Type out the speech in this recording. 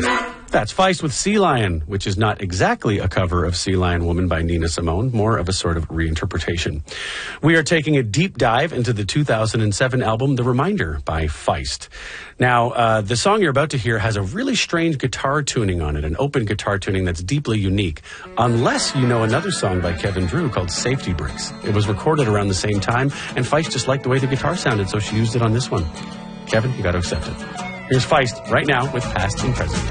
That's Feist with Sea Lion, which is not exactly a cover of Sea Lion Woman by Nina Simone, more of a sort of reinterpretation. We are taking a deep dive into the 2007 album The Reminder by Feist. Now, the song you're about to hear has a really strange guitar tuning on it, an open guitar tuning that's deeply unique, unless you know another song by Kevin Drew called Safety Bricks. It was recorded around the same time, and Feist just liked the way the guitar sounded, so she used it on this one. Kevin, you got to accept it. Here's Feist right now with Past and Present.